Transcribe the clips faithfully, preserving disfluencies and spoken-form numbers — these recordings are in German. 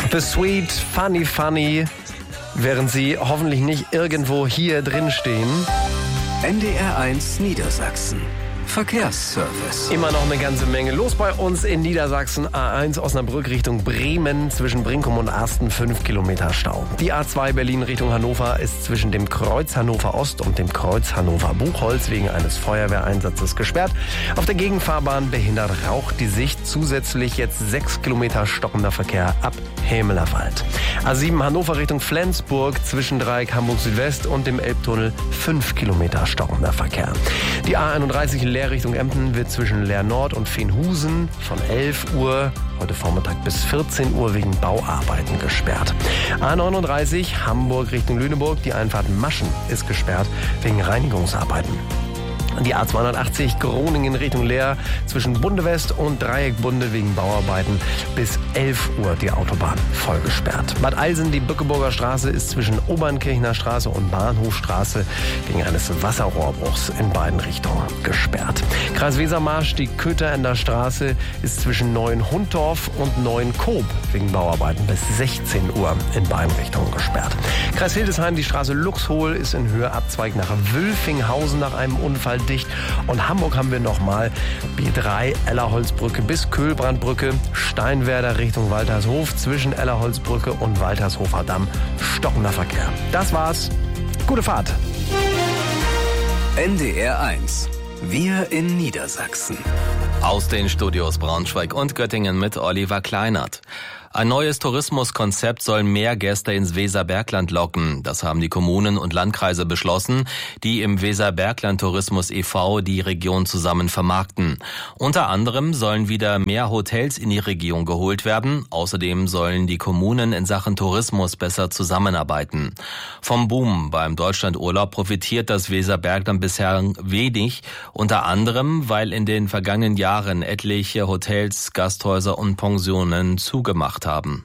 The Sweet Funny Funny, während sie hoffentlich nicht irgendwo hier drin stehen. N D R eins Niedersachsen. Verkehrsservice. Immer noch eine ganze Menge los bei uns in Niedersachsen. A eins Osnabrück Richtung Bremen, zwischen Brinkum und Arsten fünf Kilometer Stau. Die A zwei Berlin Richtung Hannover ist zwischen dem Kreuz Hannover Ost und dem Kreuz Hannover Buchholz wegen eines Feuerwehreinsatzes gesperrt. Auf der Gegenfahrbahn behindert Rauch die Sicht. Zusätzlich jetzt sechs Kilometer stockender Verkehr ab Hämelerwald. A sieben Hannover Richtung Flensburg zwischen Dreieck Hamburg Südwest und dem Elbtunnel fünf Kilometer stockender Verkehr. Die A einunddreißig Leer Richtung Emden wird zwischen Leer Nord und Feenhusen von elf Uhr heute Vormittag bis vierzehn Uhr wegen Bauarbeiten gesperrt. A neununddreißig Hamburg Richtung Lüneburg, die Einfahrt Maschen ist gesperrt wegen Reinigungsarbeiten. Die A zweihundertachtzig Groningen Richtung Leer zwischen Bunde West und Dreieck Bunde wegen Bauarbeiten bis elf Uhr die Autobahn voll gesperrt. Bad Eilsen, die Bückeburger Straße ist zwischen Obernkirchner Straße und Bahnhofstraße wegen eines Wasserrohrbruchs in beiden Richtungen gesperrt. Kreis Wesermarsch, die Kötherender Straße ist zwischen Neuenhundorf und Neuenkoop wegen Bauarbeiten bis sechzehn Uhr in beiden Richtungen gesperrt. Kreis Hildesheim, die Straße Luxhol ist in Höhe Abzweig nach Wülfinghausen nach einem Unfall dicht. Und Hamburg haben wir nochmal B drei Ellerholzbrücke bis Köhlbrandbrücke, Steinwerder Richtung Waltershof zwischen Ellerholzbrücke und Waltershofer Damm stockender Verkehr. Das war's. Gute Fahrt. N D R eins. Wir in Niedersachsen. Aus den Studios Braunschweig und Göttingen mit Oliver Kleinert. Ein neues Tourismuskonzept soll mehr Gäste ins Weserbergland locken. Das haben die Kommunen und Landkreise beschlossen, die im Weserbergland Tourismus e V die Region zusammen vermarkten. Unter anderem sollen wieder mehr Hotels in die Region geholt werden. Außerdem sollen die Kommunen in Sachen Tourismus besser zusammenarbeiten. Vom Boom beim Deutschlandurlaub profitiert das Weserbergland bisher wenig. Unter anderem, weil in den vergangenen Jahren etliche Hotels, Gasthäuser und Pensionen zugemacht haben.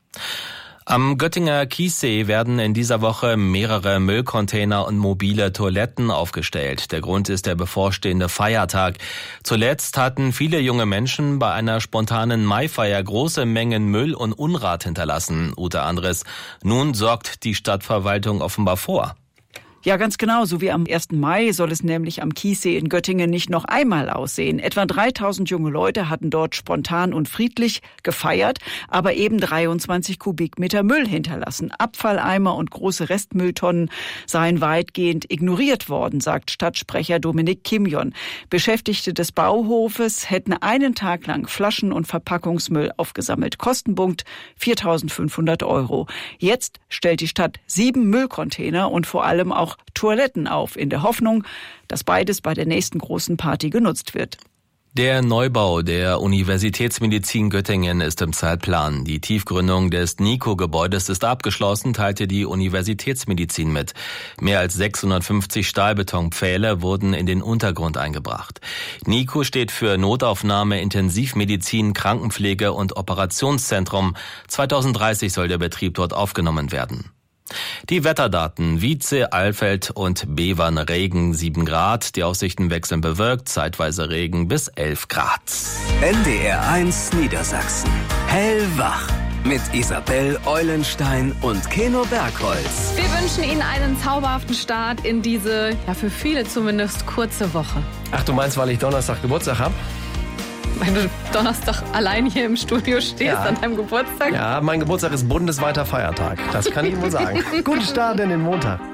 Am Göttinger Kiessee werden in dieser Woche mehrere Müllcontainer und mobile Toiletten aufgestellt. Der Grund ist der bevorstehende Feiertag. Zuletzt hatten viele junge Menschen bei einer spontanen Maifeier große Mengen Müll und Unrat hinterlassen. Ute Andres, nun sorgt die Stadtverwaltung offenbar vor. Ja, ganz genau. So wie am ersten Mai soll es nämlich am Kiessee in Göttingen nicht noch einmal aussehen. Etwa dreitausend junge Leute hatten dort spontan und friedlich gefeiert, aber eben dreiundzwanzig Kubikmeter Müll hinterlassen. Abfalleimer und große Restmülltonnen seien weitgehend ignoriert worden, sagt Stadtsprecher Dominik Kimjon. Beschäftigte des Bauhofes hätten einen Tag lang Flaschen- und Verpackungsmüll aufgesammelt. Kostenpunkt viertausendfünfhundert Euro. Jetzt stellt die Stadt sieben Müllcontainer und vor allem auch Toiletten auf, in der Hoffnung, dass beides bei der nächsten großen Party genutzt wird. Der Neubau der Universitätsmedizin Göttingen ist im Zeitplan. Die Tiefgründung des NICO-Gebäudes ist abgeschlossen, teilte die Universitätsmedizin mit. Mehr als sechshundertfünfzig Stahlbetonpfähle wurden in den Untergrund eingebracht. NICO steht für Notaufnahme, Intensivmedizin, Krankenpflege und Operationszentrum. zweitausenddreißig soll der Betrieb dort aufgenommen werden. Die Wetterdaten: Wietze, Alfeld und Bevern Regen sieben Grad. Die Aussichten wechseln bewölkt, zeitweise Regen bis elf Grad. N D R eins Niedersachsen. Hellwach. Mit Isabel Eulenstein und Keno Bergholz. Wir wünschen Ihnen einen zauberhaften Start in diese, ja für viele zumindest, kurze Woche. Ach, du meinst, weil ich Donnerstag Geburtstag habe? Weil du Donnerstag allein hier im Studio stehst, ja, an deinem Geburtstag? Ja, mein Geburtstag ist bundesweiter Feiertag. Das kann ich wohl sagen. Guten Start in den Montag.